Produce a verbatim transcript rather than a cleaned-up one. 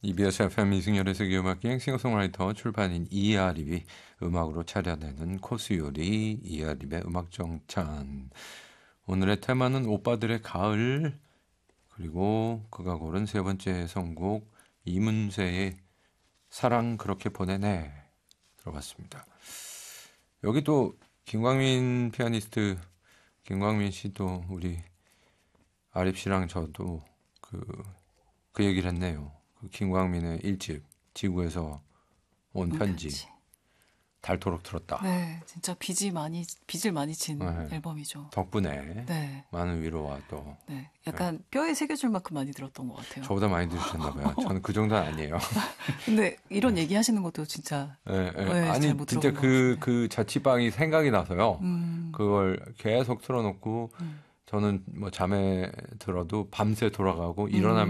이비에스 에프엠 이승열의 세계음악여행 싱어송라이터 출판인 이하립이 음악으로 차려내는 코스 요리 이하립의 음악정찬. 오늘의 테마는 오빠들의 가을, 그리고 그가 고른 세 번째 선곡 이문세의 사랑 그렇게 보내네 들어봤습니다. 여기 또 김광민 피아니스트 김광민 씨도 우리 아립 씨랑 저도 그, 그 얘기를 했네요. 그 김광민의 일집 지구에서 온 편지, 편지. 닳도록 들었다. 네, 진짜 빚이 많이 빚을 많이 진 네. 앨범이죠. 덕분에 네, 많은 위로와 또 네, 약간 뼈에 새겨줄 만큼 많이 들었던 것 같아요. 저보다 많이 들으셨나 봐요. 저는 그 정도는 아니에요. 근데 이런 얘기하시는 것도 진짜 네, 네. 네, 아니 잘 못 진짜 들어본 것 그, 같은데. 그 자취방이 생각이 나서요. 음, 그걸 계속 틀어놓고 음. 저는 뭐 잠에 들어도 밤새 돌아가고 일어나면